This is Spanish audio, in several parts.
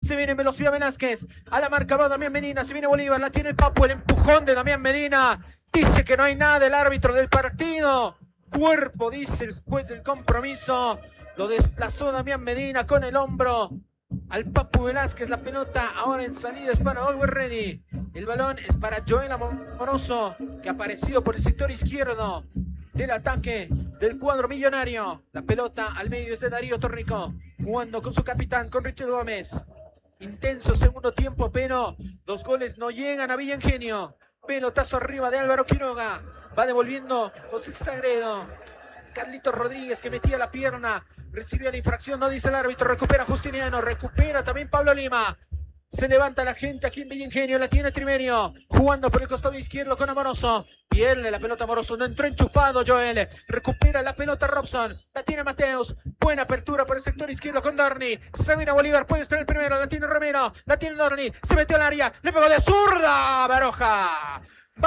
Se viene en velocidad Velázquez. A la marca va Damián Medina. Se viene Bolívar. La tiene el Papu. El empujón de Damián Medina. Dice que no hay nada el árbitro del partido. Cuerpo, dice el juez del compromiso. Lo desplazó Damián Medina con el hombro al Papu Velázquez. La pelota ahora en salida es para Always Ready. El balón es para Joel Amoroso, que ha aparecido por el sector izquierdo del ataque del cuadro millonario. La pelota al medio es de Darío Torrico, jugando con su capitán, con Richard Gómez. Intenso segundo tiempo, pero los goles no llegan a Villa Ingenio. Pelotazo arriba de Álvaro Quiroga. Va devolviendo José Sagredo. Carlitos Rodríguez, que metía la pierna. Recibió la infracción, no dice el árbitro. Recupera Justiniano. Recupera también Pablo Lima. Se levanta la gente aquí en Villa Ingenio. La tiene Trimerio. Jugando por el costado izquierdo con Amoroso. Pierde la pelota Amoroso. No entró enchufado Joel. Recupera la pelota Robson. La tiene Mateus. Buena apertura por el sector izquierdo con Dorni. Se viene Bolívar. Puede estar el primero. La tiene Romero. La tiene Dorni. Se metió al área. Le pegó de zurda. Baroja.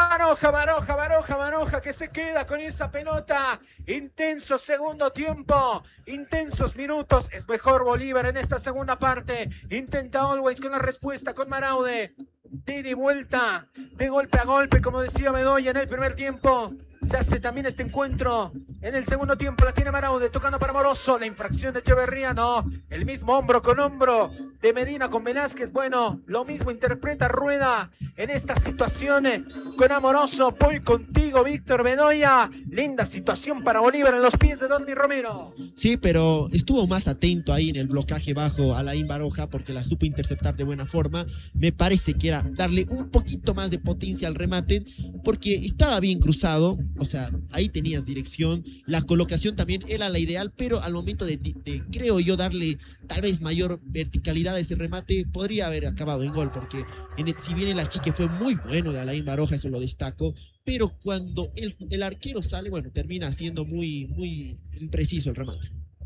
Baroja, que se queda con esa pelota. Intenso segundo tiempo, intensos minutos. Es mejor Bolívar en esta segunda parte. Intenta Always con la respuesta con Maraude. De ida y vuelta, de golpe a golpe, como decía Bedoya en el primer tiempo. Se hace también este encuentro en el segundo tiempo. La tiene Maraude, tocando para Moroso. La infracción de Echeverría, no. El mismo hombro con hombro de Medina con Velázquez. Bueno, lo mismo interpreta Rueda en esta situación con Amoroso. Voy contigo, Víctor Bedoya. Linda situación para Bolívar en los pies de Donny Romero. Sí, pero estuvo más atento ahí en el blocaje bajo Alain Baroja, porque la supo interceptar de buena forma. Me parece que era darle un poquito más de potencia al remate, porque estaba bien cruzado. O sea, ahí tenías dirección, la colocación también era la ideal, pero al momento de creo yo, darle tal vez mayor verticalidad a ese remate, podría haber acabado en gol, porque si bien el achique fue muy bueno de Alain Baroja, eso lo destaco, pero cuando el arquero sale, bueno, termina siendo muy impreciso el remate.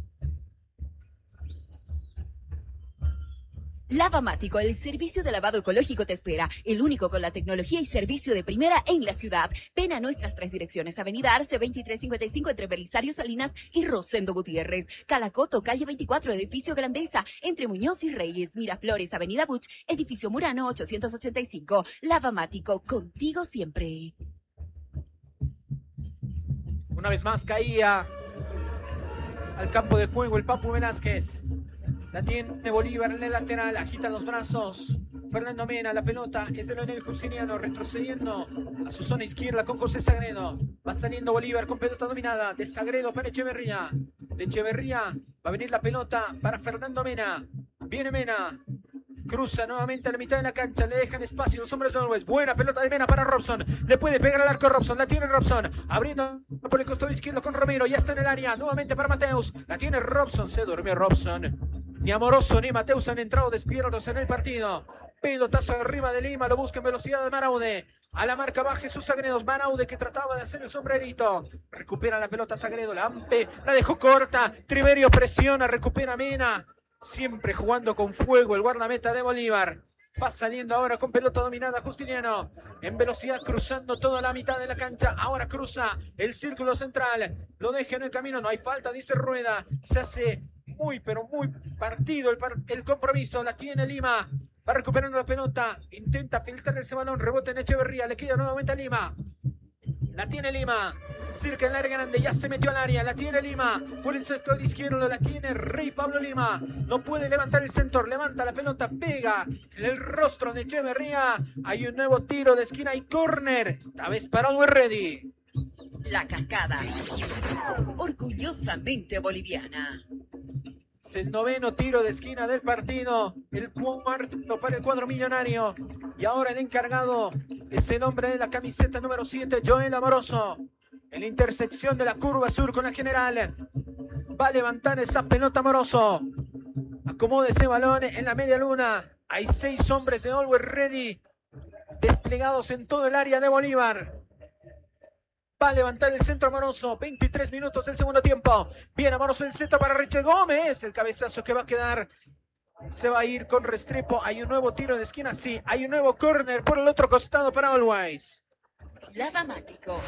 Lavamático, el servicio de lavado ecológico te espera, el único con la tecnología y servicio de primera en la ciudad. Ven a nuestras 3 direcciones: Avenida Arce 2355 entre Belisario Salinas y Rosendo Gutiérrez, Calacoto, calle 24, edificio Grandeza, entre Muñoz y Reyes, Miraflores, Avenida Buch, edificio Murano 885. Lavamático, contigo siempre. Una vez más caía al campo de juego el Papu Velázquez. La tiene Bolívar en el lateral, agita los brazos. Fernando Mena, la pelota es de Leonel Justiniano, retrocediendo a su zona izquierda con José Sagredo. Va saliendo Bolívar con pelota dominada, de Sagredo para Echeverría. De Echeverría va a venir la pelota para Fernando Mena. Viene Mena. Cruza nuevamente a la mitad de la cancha, le dejan espacio los hombres de Always. Buena pelota de Mena para Robson. Le puede pegar al arco Robson, la tiene Robson. Abriendo por el costado izquierdo con Romero, ya está en el área. Nuevamente para Mateus, la tiene Robson. Se durmió Robson. Ni Amoroso ni Mateus han entrado despiertos en el partido. Pelotazo arriba de Lima, lo busca en velocidad de Maraude. A la marca va Jesús Sagredo. Maraude, que trataba de hacer el sombrerito. Recupera la pelota Sagredo, la ampe, la dejó corta. Triverio presiona, recupera Mena. Siempre jugando con fuego el guardameta de Bolívar. Va saliendo ahora con pelota dominada Justiniano. En velocidad, cruzando toda la mitad de la cancha. Ahora cruza el círculo central. Lo deja en el camino, no hay falta, dice Rueda. Se hace muy partido el compromiso. La tiene Lima. Va recuperando la pelota. Intenta filtrar ese balón. Rebote en Echeverría. Le queda nuevamente a Lima. La tiene Lima. Cerca en el área grande. Ya se metió al área. La tiene Lima. Por el sector izquierdo. La tiene Rey Pablo Lima. No puede levantar el centro. Levanta la pelota. Pega en el rostro de Echeverría. Hay un nuevo tiro de esquina y córner. Esta vez para Always Ready. La Cascada. Orgullosamente boliviana. Es el 9º tiro de esquina del partido. El 4º para el cuadro millonario. Y ahora el encargado es el hombre de la camiseta número 7, Joel Amoroso. En la intersección de la curva sur con la general. Va a levantar esa pelota Amoroso. Acomoda ese balón en la media luna. Hay 6 hombres de Always Ready desplegados en todo el área de Bolívar. Va a levantar el centro Amoroso. 23 minutos del segundo tiempo. Bien Amoroso el centro para Richard Gómez. El cabezazo que va a quedar. Se va a ir con Restrepo. Hay un nuevo tiro de esquina. Sí, hay un nuevo córner por el otro costado para Always. Lavamático.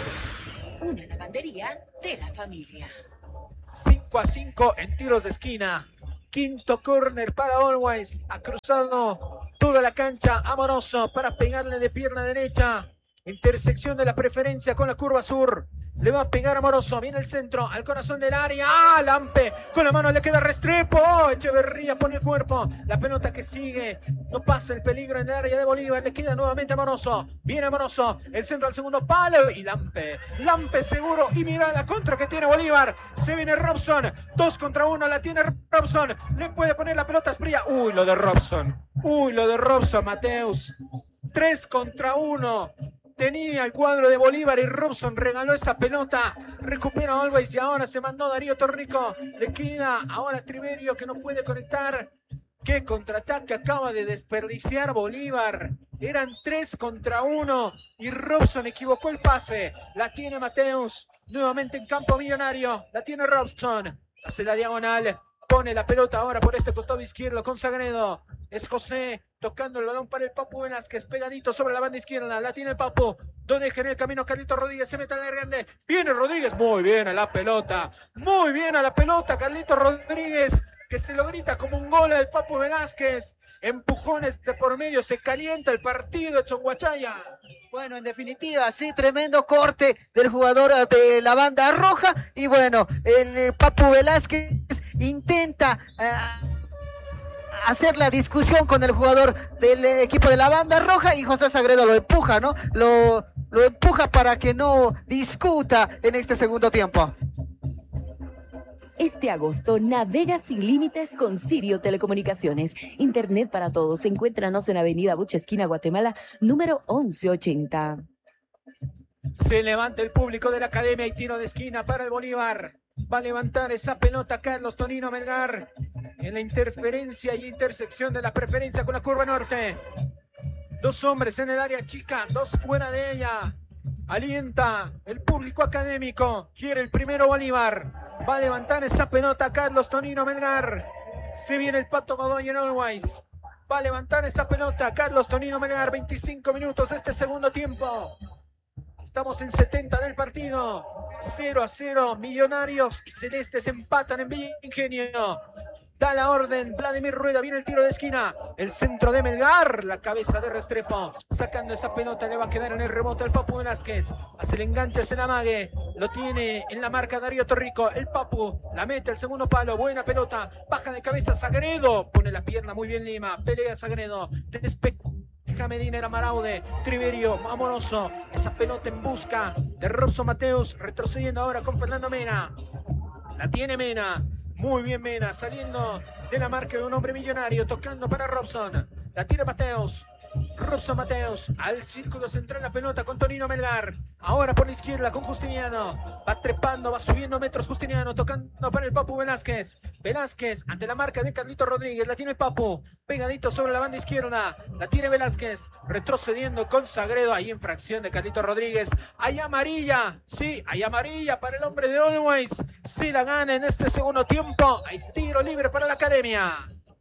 Una lavandería de la familia. 5-5 en tiros de esquina. quinto córner para Always. Ha cruzado toda la cancha Amoroso para pegarle de pierna derecha. Intersección de la preferencia con la curva sur. Le va a pegar Amoroso, viene el centro, al corazón del área. ¡Ah! Lampe, con la mano le queda Restrepo. ¡Oh! Echeverría pone el cuerpo. La pelota que sigue, no pasa el peligro en el área de Bolívar. Le queda nuevamente Amoroso. Viene Amoroso, el centro al segundo palo. Y Lampe seguro. Y mira la contra que tiene Bolívar. Se viene Robson, 2 contra 1, la tiene Robson. Le puede poner la pelota a Asprilla. Uy, lo de Robson, Mateus. 3 contra 1. Tenía el cuadro de Bolívar y Robson regaló esa pelota. Recupera Always y ahora se mandó Darío Torrico. Le queda ahora Triverio que no puede conectar. Qué contraataque acaba de desperdiciar Bolívar. Eran 3 contra 1 y Robson equivocó el pase. La tiene Mateus. Nuevamente en campo millonario. La tiene Robson. Hace la diagonal. Pone la pelota ahora por este costado izquierdo con Sagredo. Es José tocando el balón para el Papu Velázquez, pegadito sobre la banda izquierda. La tiene el Papu. No deja en el camino Carlitos Rodríguez. Se mete al grande. Viene Rodríguez. Muy bien a la pelota. Muy bien a la pelota Carlitos Rodríguez, que se lo grita como un gol al Papu Velázquez. Empujones de por medio. Se calienta el partido de Chonguachaya. Bueno, en definitiva, sí, tremendo corte del jugador de la banda roja. Y bueno, el Papu Velázquez intenta hacer la discusión con el jugador del equipo de la banda roja y José Sagredo lo empuja, ¿no? Lo empuja para que no discuta en este segundo tiempo. Este agosto navega sin límites con Sirio Telecomunicaciones. Internet para todos. Encuéntranos en Avenida Buche, esquina Guatemala, número 1180. Se levanta el público de la academia y tiro de esquina para el Bolívar. Va a levantar esa pelota Carlos Tonino Melgar en la interferencia y intersección de la preferencia con la curva norte. 2 hombres en el área chica, 2 fuera de ella. Alienta el público académico. Quiere el primero Bolívar. Va a levantar esa pelota Carlos Tonino Melgar. Se viene el Pato Godoy en Always. Va a levantar esa pelota Carlos Tonino Melgar. 25 minutos de este segundo tiempo. Estamos en 70 del partido. 0-0. Millonarios y Celestes empatan en Villa Ingenio. Da la orden Vladimir Rueda, viene el tiro de esquina, el centro de Melgar, la cabeza de Restrepo, sacando esa pelota, le va a quedar en el rebote al Papu Velázquez, hace el enganche, se la amague, lo tiene en la marca Darío Torrico, el Papu, la mete al segundo palo, buena pelota, baja de cabeza Sagredo, pone la pierna muy bien Lima, pelea Sagredo, despeja Medina, era Maraude, Triverio, Amoroso, esa pelota en busca de Robson Mateus, retrocediendo ahora con Fernando Mena, la tiene Mena. Muy bien Mena, saliendo de la marca de un hombre millonario, tocando para Robson. La tira Mateus. Robson Mateus, al círculo central la pelota con Tonino Melgar. Ahora por la izquierda con Justiniano. Va trepando, va subiendo metros Justiniano, tocando para el Papu Velázquez. Velázquez ante la marca de Carlito Rodríguez. La tiene el Papu, pegadito sobre la banda izquierda. La tiene Velázquez, retrocediendo con Sagredo. Hay infracción de Carlito Rodríguez. Hay amarilla, sí, hay amarilla para el hombre de Always. Si la gana en este segundo tiempo, hay tiro libre para la academia.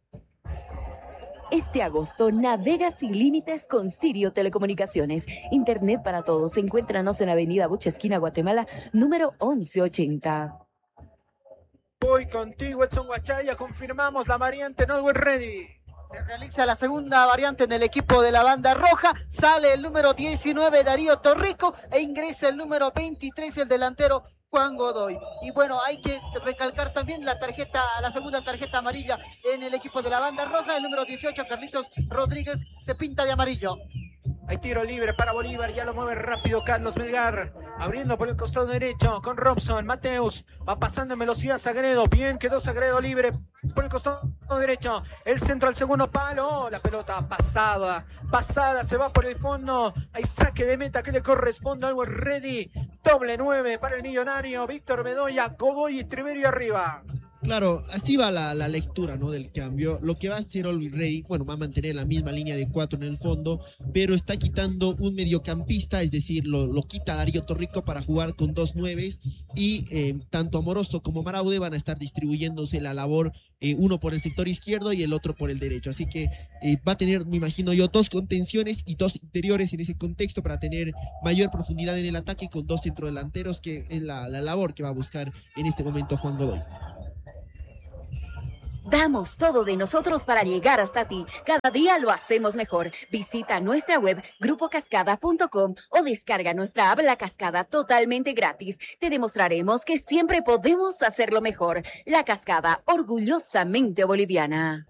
Este agosto navega sin límites con Sirio Telecomunicaciones. Internet para todos. Encuéntranos en Avenida Buche, esquina Guatemala, número 1180. Voy contigo, Edson Guachaya. Confirmamos la variante Nowhere Ready. Se realiza la segunda variante en el equipo de la banda roja. Sale el número 19, Darío Torrico, e ingresa el número 23, el delantero Juan Godoy. Y bueno, hay que recalcar también la segunda tarjeta amarilla en el equipo de la banda roja. El número 18, Carlitos Rodríguez, se pinta de amarillo. Hay tiro libre para Bolívar, ya lo mueve rápido Carlos Melgar, abriendo por el costado derecho con Robson, Mateus, va pasando en velocidad Sagredo, bien quedó Sagredo libre por el costado derecho, el centro al segundo palo, la pelota pasada, se va por el fondo, hay saque de meta que le corresponde al Always Ready, doble 9 para el millonario, Víctor Bedoya, Godoy y Triverio arriba. Claro, así va la lectura, ¿no?, del cambio. Lo que va a hacer Always Ready, bueno, va a mantener la misma línea de 4 en el fondo, pero está quitando un mediocampista, es decir, lo quita Darío Torrico para jugar con 2 9s y tanto Amoroso como Maraude van a estar distribuyéndose la labor, uno por el sector izquierdo y el otro por el derecho. Así que va a tener, me imagino yo, 2 contenciones y 2 interiores en ese contexto para tener mayor profundidad en el ataque con 2 centrodelanteros, que es la labor que va a buscar en este momento Juan Godoy. Damos todo de nosotros para llegar hasta ti. Cada día lo hacemos mejor. Visita nuestra web grupocascada.com o descarga nuestra app La Cascada totalmente gratis. Te demostraremos que siempre podemos hacerlo mejor. La Cascada, orgullosamente boliviana.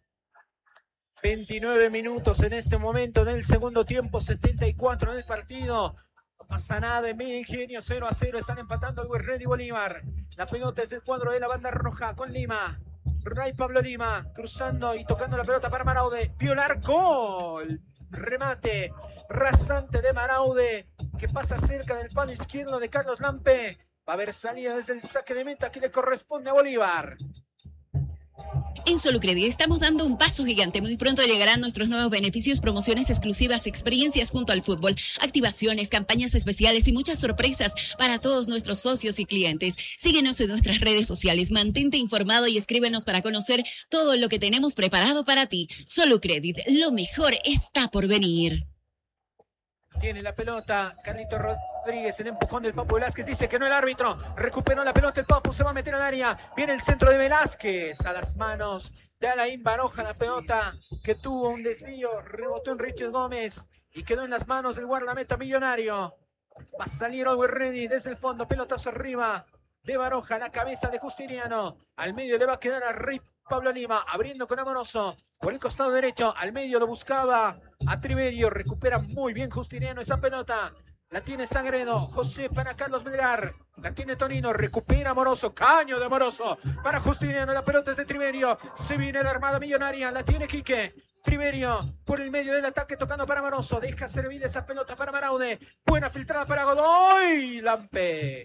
29 minutos en este momento del segundo tiempo, 74 del partido. No pasa nada en medio Ingenio, 0-0. Están empatando el Always Ready Bolívar. La pelota es del cuadro de la banda roja con Lima. Ray Pablo Lima cruzando y tocando la pelota para Maraude. Violar gol. Remate rasante de Maraude que pasa cerca del palo izquierdo de Carlos Lampe. Va a haber salida desde el saque de meta que le corresponde a Bolívar. En Solucredit estamos dando un paso gigante. Muy pronto llegarán nuestros nuevos beneficios, promociones exclusivas, experiencias junto al fútbol, activaciones, campañas especiales y muchas sorpresas para todos nuestros socios y clientes. Síguenos en nuestras redes sociales, mantente informado y escríbenos para conocer todo lo que tenemos preparado para ti. Solucredit, lo mejor está por venir. Tiene la pelota Carlito Rodríguez, el empujón del Papu Velázquez, dice que no el árbitro, recuperó la pelota el Papu, se va a meter al área, viene el centro de Velázquez, a las manos de Alain Baroja, la pelota que tuvo un desvío, rebotó en Richard Gómez y quedó en las manos del guardameta Millonario. Va a salir Always Ready desde el fondo, pelotazo arriba de Baroja, la cabeza de Justiniano, al medio le va a quedar a Rip Pablo Lima, abriendo con Amoroso, por el costado derecho, al medio lo buscaba a Triverio, recupera muy bien Justiniano esa pelota, la tiene Sagredo, José para Carlos Melgar, la tiene Tonino, recupera Amoroso, caño de Amoroso, para Justiniano, la pelota es de Triverio, se viene la armada millonaria, la tiene Quique, Triverio por el medio del ataque tocando para Amoroso, deja servir esa pelota para Maraude, buena filtrada para Godoy, Lampe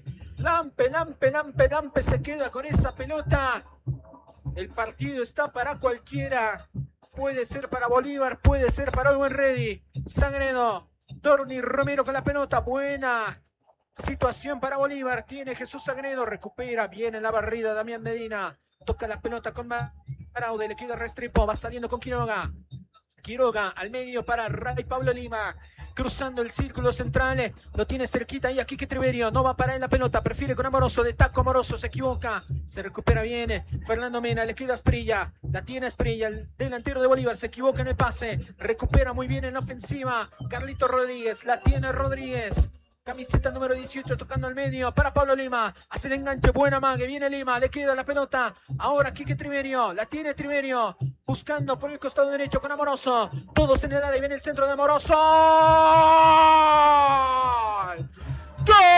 se queda con esa pelota. El partido está para cualquiera. Puede ser para Bolívar, puede ser para Always Ready. Sagredo, Dorni Romero con la pelota. Buena situación para Bolívar. Tiene Jesús Sagredo. Recupera bien en la barrida Damián Medina. Toca la pelota con Maraude. Le queda Restrepo. Va saliendo con Quiroga. Quiroga al medio para Ray Pablo Lima. Cruzando el círculo central, lo tiene cerquita y aquí que Triverio no va a parar en la pelota, prefiere con Amoroso, de taco Amoroso, se equivoca, se recupera bien, Fernando Mena, le queda Asprilla, la tiene Asprilla, el delantero de Bolívar, se equivoca en el pase, recupera muy bien en la ofensiva, Carlito Rodríguez, la tiene Rodríguez, camiseta número 18 tocando al medio para Pablo Lima, hace el enganche, buena mague, viene Lima, le queda la pelota, ahora Quique Triverio, la tiene Triverio, buscando por el costado derecho con Amoroso, todos en el área, viene el centro de Amoroso. ¡Gol!